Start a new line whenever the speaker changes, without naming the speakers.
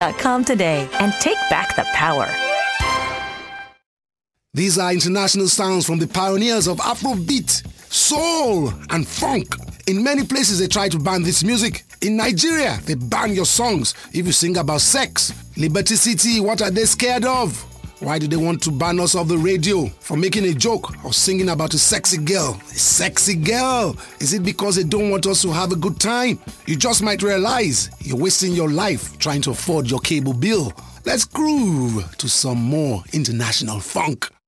.com today and take back the power.
These are international sounds from the pioneers of Afrobeat, soul, and funk. In many places, they try to ban this music. In Nigeria, they ban your songs if you sing about sex. Liberty City, what are they scared of? Why do they want to ban us off the radio for making a joke or singing about a sexy girl? A sexy girl? Is it because they don't want us to have a good time? You just might realize you're wasting your life trying to afford your cable bill. Let's groove to some more international funk.